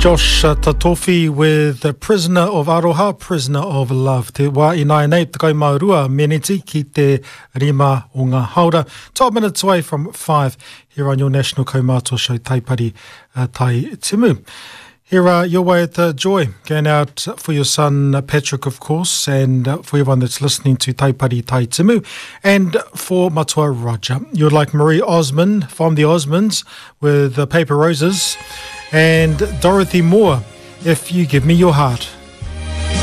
Josh Tatofi with Prisoner of Aroha, Prisoner of Love. Te wā I nai nei, te kaumaurua meneti ki te rima o ngā haura. 12 minutes away from 5 here on your National Kaumātua Show, Taipari Tai Timu. Here are your way at joy going out for your son Patrick, of course, and for everyone that's listening to Taipari Tai Timu, and for Matua Roger. You'd like Marie Osmond from the Osmonds with Paper Roses, and Dorothy Moore, If You Give Me Your Heart.